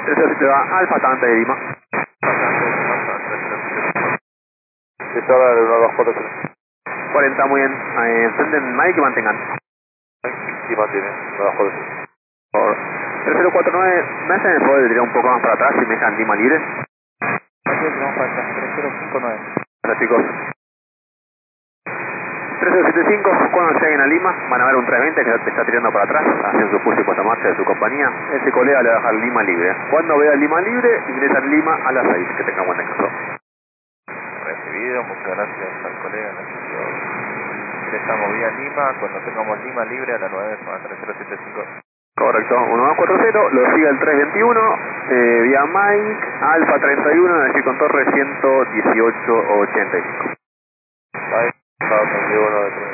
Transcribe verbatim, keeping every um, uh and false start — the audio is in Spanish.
tres cero siete va Alfa, está antes de Lima. Listo, ahora uno dos cuatro tres. cuarenta, muy bien. Eh, Encienden Mike y mantengan. Y mantiene, uno dos cuatro tres. Por tres cero cuatro nueve, ¿me hacen el favor de tirar un poco más para atrás y me dejan Lima libre? Aquí tenemos para atrás, tres cero cinco nueve. Hola chicos. tres cero siete cinco, cuando lleguen a Lima van a ver un trescientos veinte que te está tirando para atrás, haciendo su pulso y puesta en marcha de su compañía. Ese colega le va a dejar Lima libre. Cuando vea Lima libre, ingresan Lima a las seis. Que tengan buen descanso. Recibido, muchas gracias al colega. Ingresamos vía Lima, cuando tengamos Lima libre a las nueve a tres cero siete cinco. Correcto, uno dos cuatro cero, lo sigue el tres veintiuno, eh, vía Mike, Alfa treinta y uno, decir con torre ciento dieciocho ochenta y cinco. Ahí, Alfa treinta y uno de